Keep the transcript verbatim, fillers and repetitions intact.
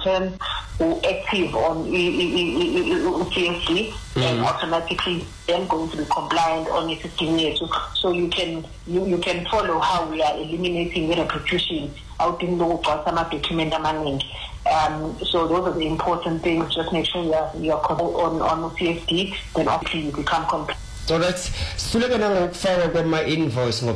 returns who active on C S D, and automatically then going to be compliant on the fifteen years. So, so you can you, you can follow how we are eliminating the repetition out in the document amaning. Um, so those are the important things. Just make sure you're you're on on C S D, then obviously you become compliant. So that's still gonna follow with my invoice.